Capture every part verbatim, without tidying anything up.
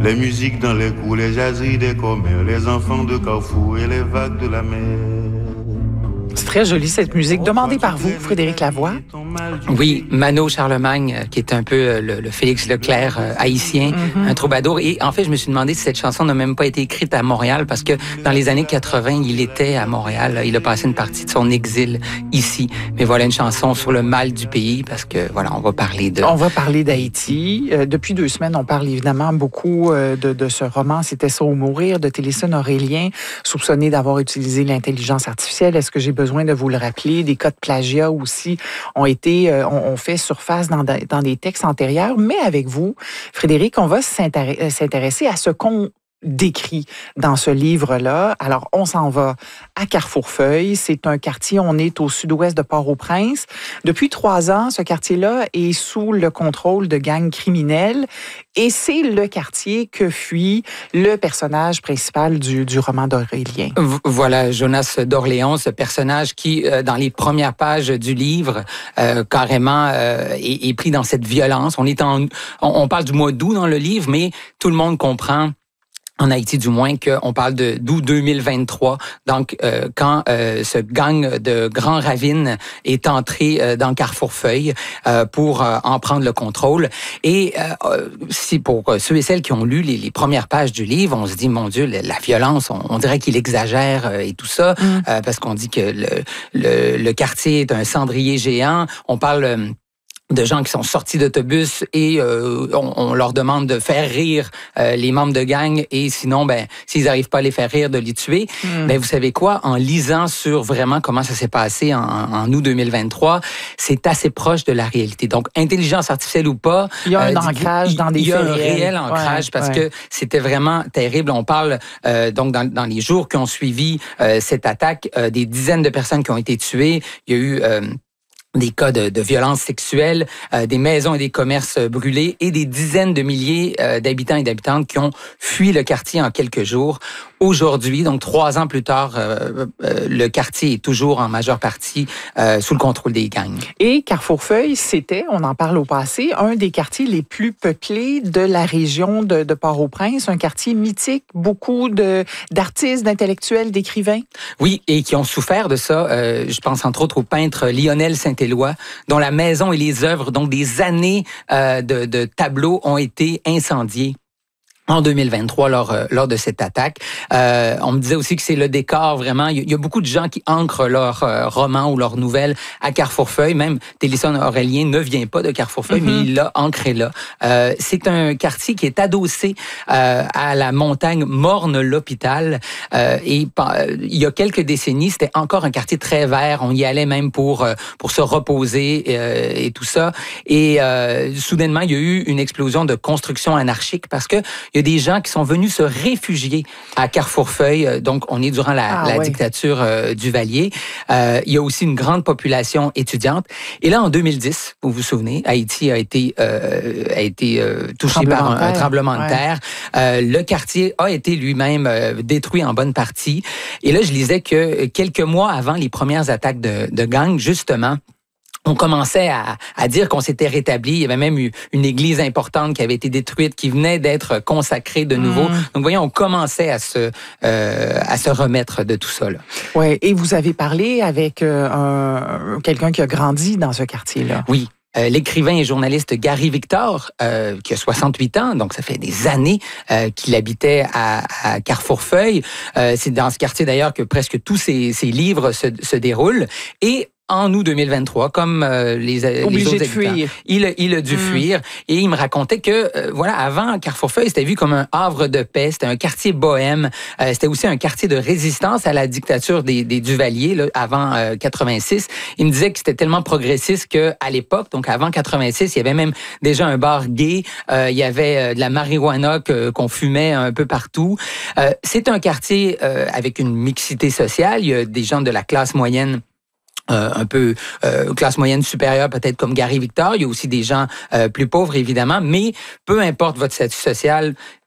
Les musiques dans les cours, les jaseries des commères, les enfants de Carrefour et les vagues de la mer. C'est très joli, cette musique. Demandée par vous, Frédéric Lavoie. Oui, Mano Charlemagne, qui est un peu le, le Félix Leclerc euh, haïtien, mm-hmm. un troubadour. Et en fait, je me suis demandé si cette chanson n'a même pas été écrite à Montréal, parce que dans les années quatre-vingts, il était à Montréal. Il a passé une partie de son exil ici. Mais voilà une chanson sur le mal du pays, parce que, voilà, on va parler de... On va parler d'Haïti. Euh, depuis deux semaines, on parle évidemment beaucoup euh, de, de ce roman « C'était ça ou mourir » de Télésphone Aurélien, soupçonné d'avoir utilisé l'intelligence artificielle. Est-ce que j'ai besoin de vous le rappeler? Des cas de plagiat aussi ont été, euh, ont, ont fait surface dans, dans des textes antérieurs. Mais avec vous, Frédéric, on va s'intéresser, s'intéresser à ce qu'on décrit dans ce livre-là. Alors, on s'en va à Carrefourfeuille. C'est un quartier, on est au sud-ouest de Port-au-Prince. Depuis trois ans, ce quartier-là est sous le contrôle de gangs criminels et c'est le quartier que fuit le personnage principal du, du roman d'Aurélien. Voilà, Jonas d'Orléans, ce personnage qui, euh, dans les premières pages du livre, euh, carrément euh, est, est pris dans cette violence. On est en, on, on parle du mois d'août dans le livre, mais tout le monde comprend, en Haïti du moins, qu'on parle de d'août deux mille vingt-trois, donc euh, quand euh, ce gang de grands ravines est entré euh, dans Carrefourfeuille euh, pour euh, en prendre le contrôle. Et euh, si pour ceux et celles qui ont lu les, les premières pages du livre, on se dit, mon Dieu, la violence, on, on dirait qu'il exagère euh, et tout ça, mm. euh, parce qu'on dit que le, le, le quartier est un cendrier géant. On parle... Euh, de gens qui sont sortis d'autobus et euh, on, on leur demande de faire rire euh, les membres de gang et sinon, ben, s'ils n'arrivent pas à les faire rire, de les tuer. Mm. Ben, vous savez quoi? En lisant sur vraiment comment ça s'est passé en, en août deux mille vingt-trois, c'est assez proche de la réalité. Donc, intelligence artificielle ou pas... Il y a un euh, ancrage dans des faits réels. Il y a un réel ancrage ouais, parce ouais. que c'était vraiment terrible. On parle, euh, donc, dans, dans les jours qui ont suivi euh, cette attaque, euh, des dizaines de personnes qui ont été tuées. Il y a eu... Euh, des cas de, de violences sexuelles, euh, des maisons et des commerces brûlés et des dizaines de milliers euh, d'habitants et d'habitantes qui ont fui le quartier en quelques jours. Aujourd'hui, donc trois ans plus tard, euh, euh, le quartier est toujours en majeure partie euh, sous le contrôle des gangs. Et Carrefourfeuille, c'était, on en parle au passé, un des quartiers les plus peuplés de la région de, de Port-au-Prince, un quartier mythique, beaucoup de, d'artistes, d'intellectuels, d'écrivains. Oui, et qui ont souffert de ça. Euh, je pense entre autres au peintre Lionel Saint-Éloi, dont la maison et les œuvres, donc des années euh, de, de tableaux ont été incendiés en deux mille vingt-trois, lors, euh, lors de cette attaque. Euh, on me disait aussi que c'est le décor, vraiment. Il y, y a beaucoup de gens qui ancrent leurs euh, romans ou leurs nouvelles à Carrefourfeuille. Même Télésphone Aurélien ne vient pas de Carrefourfeuille, mm-hmm. mais il l'a ancré là. Euh, c'est un quartier qui est adossé euh, à la montagne Morne-l'Hôpital. Euh, et euh, il y a quelques décennies, c'était encore un quartier très vert. On y allait même pour, euh, pour se reposer euh, et tout ça. Et euh, soudainement, il y a eu une explosion de construction anarchique parce que il y a des gens qui sont venus se réfugier à Carrefourfeuille. Donc, on est durant la, ah, la ouais. dictature euh, Duvalier. Euh, il y a aussi une grande population étudiante. Et là, en deux mille dix, vous vous souvenez, Haïti a été, euh, a été euh, touché par un, un tremblement de ouais. terre. Euh, le quartier a été lui-même euh, détruit en bonne partie. Et là, je lisais que quelques mois avant les premières attaques de, de gangs, justement, on commençait à, à dire qu'on s'était rétabli. Il y avait même eu une église importante qui avait été détruite, qui venait d'être consacrée de nouveau. Mmh. Donc, voyons, on commençait à se, euh, à se remettre de tout ça, là. Ouais. Et vous avez parlé avec euh, un, quelqu'un qui a grandi dans ce quartier-là. Oui. Euh, l'écrivain et journaliste Gary Victor, euh, qui a soixante-huit ans, donc ça fait des années euh, qu'il habitait à, à Carrefourfeuille. Euh, c'est dans ce quartier d'ailleurs que presque tous ses, ses livres se, se déroulent. Et en août deux mille vingt-trois, comme euh, les, Obligé les autres de habitants, fuir. Il, il a dû mmh. fuir. Et il me racontait que, euh, voilà, avant, Carrefourfeuille, c'était vu comme un havre de paix. C'était un quartier bohème. Euh, c'était aussi un quartier de résistance à la dictature des, des Duvalier, là, avant euh, quatre-vingt-six. Il me disait que c'était tellement progressiste qu'à l'époque, donc avant quatre-vingt-six, il y avait même déjà un bar gay. Euh, il y avait euh, de la marijuana que, qu'on fumait un peu partout. Euh, c'est un quartier euh, avec une mixité sociale. Il y a des gens de la classe moyenne, Euh, un peu euh, classe moyenne supérieure, peut-être comme Gary Victor. Il y a aussi des gens euh, plus pauvres, évidemment, mais peu importe votre statut social,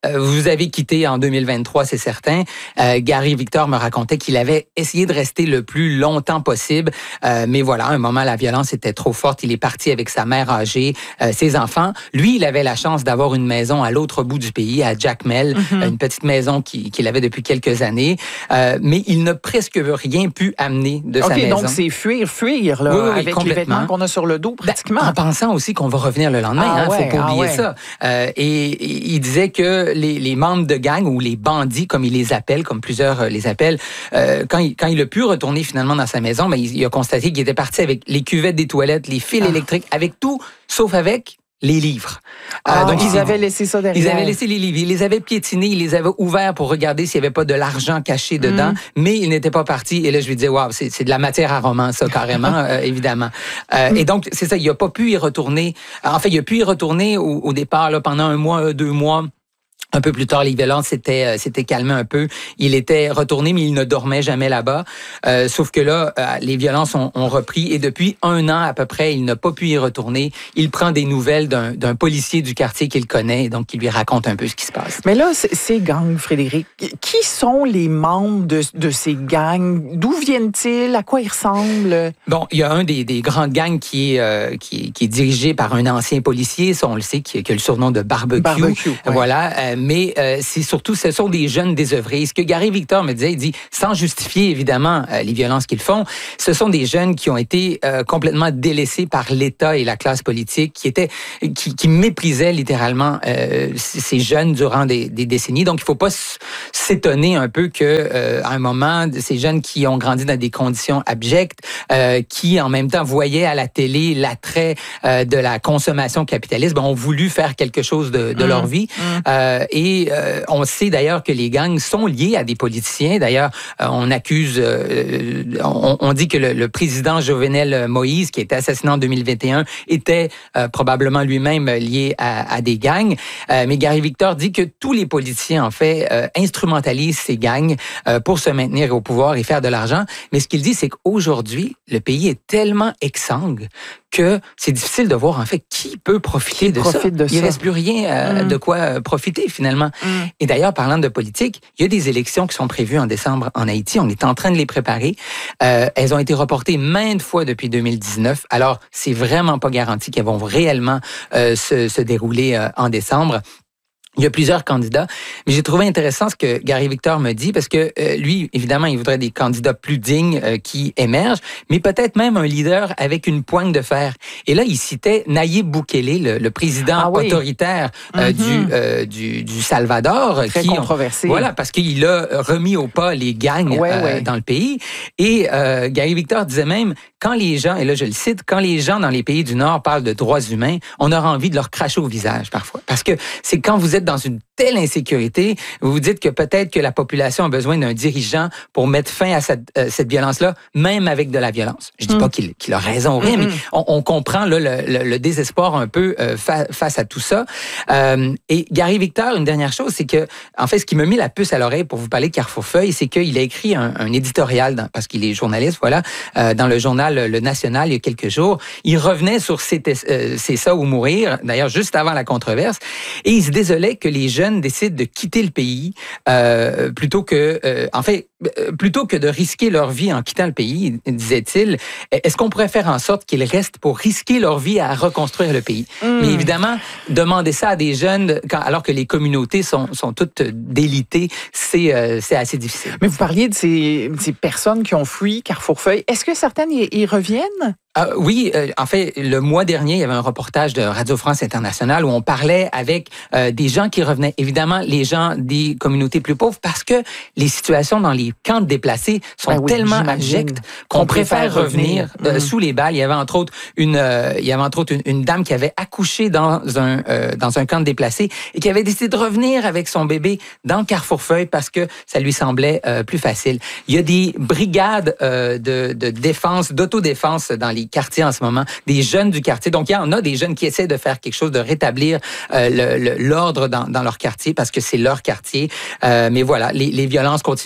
euh, vous avez quitté en deux mille vingt-trois, c'est certain. Euh, Gary Victor me racontait qu'il avait essayé de rester le plus longtemps possible, euh, mais voilà, à un moment, la violence était trop forte. Il est parti avec sa mère âgée, euh, ses enfants. Lui, il avait la chance d'avoir une maison à l'autre bout du pays, à Jacmel, mm-hmm. une petite maison qu'il, qu'il avait depuis quelques années, euh, mais il n'a presque rien pu amener de okay, sa maison. Donc, c'est fuir, fuir, là, oui, oui, avec les vêtements qu'on a sur le dos, pratiquement. Ben, en pensant aussi qu'on va revenir le lendemain, il ah, ne ouais, faut pas oublier ah, ouais. ça. Euh, et, et il disait que les, les membres de gang, ou les bandits, comme il les appelle, comme plusieurs les appellent, euh, quand, il, quand il a pu retourner finalement dans sa maison, ben, il, il a constaté qu'il était parti avec les cuvettes des toilettes, les fils ah. électriques, avec tout, sauf avec les livres. Ah, euh, donc, ils avaient laissé ça derrière. Ils avaient laissé les livres. Ils les avaient piétinés, ils les avaient ouverts pour regarder s'il n'y avait pas de l'argent caché dedans, mm. mais ils n'étaient pas partis. Et là, je lui disais, waouh, c'est, c'est de la matière à roman, ça, carrément, euh, évidemment. Euh, mm. Et donc, c'est ça, il n'a pas pu y retourner. En fait, il a pu y retourner au, au départ, là, pendant un mois, deux mois. Un peu plus tard, les violences s'étaient, s'étaient calmées un peu. Il était retourné, mais il ne dormait jamais là-bas. Euh, sauf que là, euh, les violences ont, ont repris et depuis un an à peu près, il n'a pas pu y retourner. Il prend des nouvelles d'un, d'un policier du quartier qu'il connaît, donc il lui raconte un peu ce qui se passe. Mais là, ces gangs, Frédéric, qui sont les membres de, de ces gangs? D'où viennent-ils? À quoi ils ressemblent? Bon, il y a un des, des grandes gangs qui est, euh, qui, qui est dirigé par un ancien policier, ça on le sait, qui, qui a le surnom de Barbecue. Barbecue ouais. Voilà. Euh, mais euh, c'est surtout, ce sont des jeunes désœuvrés. Ce que Gary Victor me disait, il dit, sans justifier évidemment euh, les violences qu'ils font, ce sont des jeunes qui ont été euh, complètement délaissés par l'État et la classe politique, qui étaient, qui, qui méprisaient littéralement euh, ces jeunes durant des, des décennies. Donc, il ne faut pas s'étonner un peu que, euh, à un moment, ces jeunes qui ont grandi dans des conditions abjectes, euh, qui en même temps voyaient à la télé l'attrait euh, de la consommation capitaliste, ben, ont voulu faire quelque chose de, de mmh. leur vie. Mmh. Euh, Et euh, on sait d'ailleurs que les gangs sont liés à des politiciens. D'ailleurs, euh, on accuse, euh, on, on dit que le, le président Jovenel Moïse, qui a été assassiné en deux mille vingt et un, était euh, probablement lui-même lié à, à des gangs. Euh, mais Gary Victor dit que tous les politiciens, en fait, euh, instrumentalisent ces gangs euh, pour se maintenir au pouvoir et faire de l'argent. Mais ce qu'il dit, c'est qu'aujourd'hui, le pays est tellement exsangue que c'est difficile de voir, en fait, qui peut profiter qui de ça. De Il ne reste plus rien euh, mmh. de quoi profiter, finalement. Mmh. Et d'ailleurs, parlant de politique, il y a des élections qui sont prévues en décembre en Haïti. On est en train de les préparer. Euh, elles ont été reportées maintes fois depuis deux mille dix-neuf. Alors, c'est vraiment pas garanti qu'elles vont réellement euh, se, se dérouler euh, en décembre. Il y a plusieurs candidats, mais j'ai trouvé intéressant ce que Gary Victor me dit, parce que euh, lui, évidemment, il voudrait des candidats plus dignes euh, qui émergent, mais peut-être même un leader avec une poigne de fer. Et là, il citait Nayib Bukele, le, le président ah oui. autoritaire euh, mm-hmm. du, euh, du du Salvador. Très qui controversé. Ont, voilà, parce qu'il a remis au pas les gangs ouais, euh, ouais. dans le pays. Et euh, Gary Victor disait même, quand les gens, et là je le cite, quand les gens dans les pays du Nord parlent de droits humains, on aura envie de leur cracher au visage parfois. Parce que c'est quand vous êtes dans une telle insécurité, vous vous dites que peut-être que la population a besoin d'un dirigeant pour mettre fin à cette, euh, cette violence-là, même avec de la violence. Je dis mmh. pas qu'il, qu'il a raison ou rien, mmh. mais on, on comprend là, le, le, le désespoir un peu euh, fa- face à tout ça. Euh, et Gary Victor, une dernière chose, c'est que, en fait, ce qui m'a mis la puce à l'oreille pour vous parler de Carrefour Feuille, c'est qu'il a écrit un, un éditorial, dans, parce qu'il est journaliste, voilà, euh, dans le journal Le National il y a quelques jours. Il revenait sur C'est, euh, c'est ça ou mourir, d'ailleurs juste avant la controverse, et il se désolait que les jeunes décident de quitter le pays euh, plutôt que, euh, en fait, plutôt que de risquer leur vie en quittant le pays, disait-il. Est-ce qu'on pourrait faire en sorte qu'ils restent pour risquer leur vie à reconstruire le pays? Mmh. Mais évidemment, demander ça à des jeunes, quand, alors que les communautés sont, sont toutes délitées, c'est, euh, c'est assez difficile. Mais vous parliez de ces, ces personnes qui ont fui Carrefour Feuille. Est-ce que certaines y, y reviennent? Euh, oui, euh, en fait, le mois dernier, il y avait un reportage de Radio France Internationale où on parlait avec euh, des gens qui revenaient. Évidemment, les gens des communautés plus pauvres, parce que les situations dans les camps de déplacés sont ben oui, tellement abjectes qu'on, qu'on préfère revenir, revenir euh, mmh. sous les balles. Il y avait entre autres une, euh, il y avait entre autres une, une dame qui avait accouché dans un euh, dans un camp de déplacés et qui avait décidé de revenir avec son bébé dans le Carrefour Feuille parce que ça lui semblait euh, plus facile. Il y a des brigades euh, de, de défense, d'autodéfense dans les quartiers en ce moment, des jeunes du quartier. Donc, il y en a des jeunes qui essaient de faire quelque chose, de rétablir euh, le, le, l'ordre dans, dans leur quartier parce que c'est leur quartier. Euh, mais voilà, les, les violences continuent à Carrefour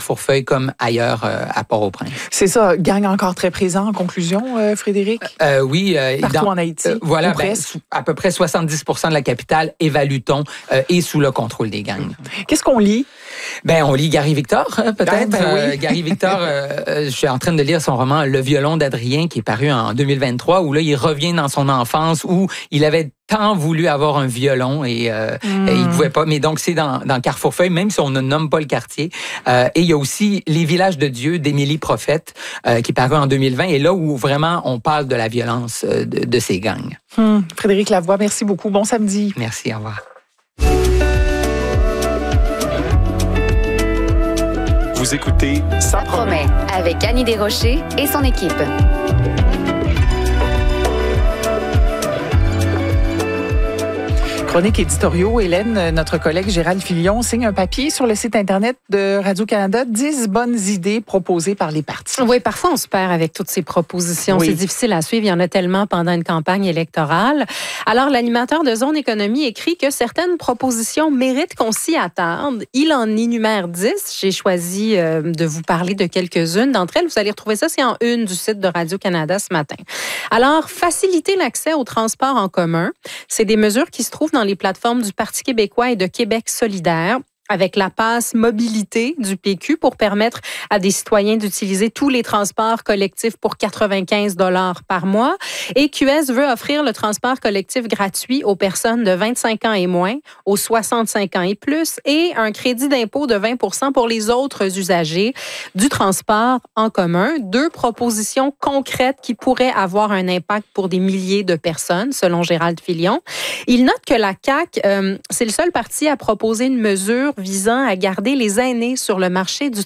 Carrefour-Feuille comme ailleurs euh, à Port-au-Prince. C'est ça, gang encore très présent en conclusion, euh, Frédéric? Euh, oui. Euh, Partout dans, en Haïti, euh, voilà, ben, presque. à peu près soixante-dix pour cent de la capitale, évalue-t-on, euh, est sous le contrôle des gangs. Qu'est-ce qu'on lit? Ben, on lit Gary Victor, peut-être. Ah, ben oui. euh, Gary Victor, euh, je suis en train de lire son roman Le violon d'Adrien, qui est paru en deux mille vingt-trois, où là, il revient dans son enfance, où il avait tant voulu avoir un violon et, euh, mm. et il pouvait pas. Mais donc, c'est dans, dans Carrefour-Feuille, même si on ne nomme pas le quartier. Euh, et il y a aussi Les villages de Dieu d'Émilie Prophète, euh, qui est paru en deux mille vingt, et là où vraiment on parle de la violence de, de ces gangs. Mm. Frédéric Lavoie, merci beaucoup. Bon samedi. Merci, au revoir. Vous écoutez Ça promet avec Annie Desrochers et son équipe. Chronique éditoriaux, Hélène, notre collègue Gérald Filion signe un papier sur le site Internet de Radio-Canada, dix bonnes idées proposées par les partis. Oui, parfois on se perd avec toutes ces propositions. Oui. C'est difficile à suivre, il y en a tellement pendant une campagne électorale. Alors, l'animateur de Zone Économie écrit que certaines propositions méritent qu'on s'y attarde. Il en énumère dix. J'ai choisi euh, de vous parler de quelques-unes d'entre elles. Vous allez retrouver ça, c'est en une du site de Radio-Canada ce matin. Alors, faciliter l'accès au transport en commun, c'est des mesures qui se trouvent dans les plateformes du Parti québécois et de Québec solidaire, avec la passe mobilité du P Q pour permettre à des citoyens d'utiliser tous les transports collectifs pour quatre-vingt-quinze dollars par mois. Et Q S veut offrir le transport collectif gratuit aux personnes de vingt-cinq ans et moins, aux soixante-cinq ans et plus, et un crédit d'impôt de vingt pour cent pour les autres usagers du transport en commun. Deux propositions concrètes qui pourraient avoir un impact pour des milliers de personnes, selon Gérald Filion. Il note que la C A Q, euh, c'est le seul parti à proposer une mesure visant à garder les aînés sur le marché du